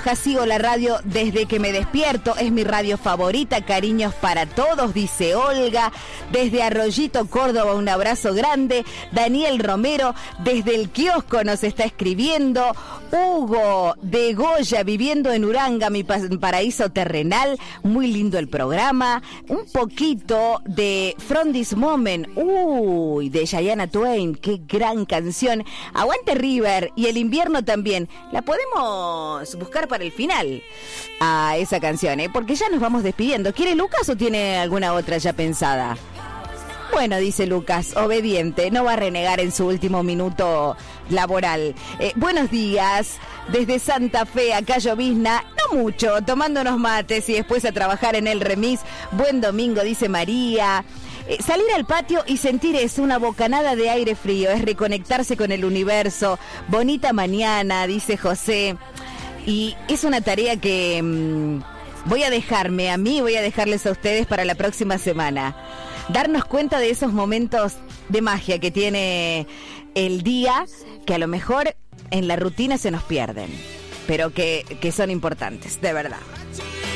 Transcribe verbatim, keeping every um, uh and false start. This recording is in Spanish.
Rioja, sigo la radio desde que me despierto, es mi radio favorita, cariños para todos, dice Olga. Desde Arroyito, Córdoba, un abrazo grande. Daniel Romero, desde el kiosco nos está escribiendo. Hugo de Goya, viviendo en Uranga, mi paraíso terrenal, muy lindo el programa. Un poquito de From This Moment, uy, de Shania Twain, qué gran canción. Aguante River, y el invierno también. La podemos buscar para el final a esa canción, ¿eh? Porque ya nos vamos despidiendo. ¿Quiere Lucas o tiene alguna otra ya pensada? Bueno, dice Lucas, obediente, no va a renegar en su último minuto laboral. Eh, buenos días, desde Santa Fe, acá llovizna, no mucho, tomando unos mates y después a trabajar en el remis. Buen domingo, dice María. Eh, salir al patio y sentir eso, una bocanada de aire frío, es reconectarse con el universo. Bonita mañana, dice José. Y es una tarea que mmm, voy a dejarme a mí, voy a dejarles a ustedes para la próxima semana. Darnos cuenta de esos momentos de magia que tiene el día, que a lo mejor en la rutina se nos pierden, pero que, que son importantes, de verdad.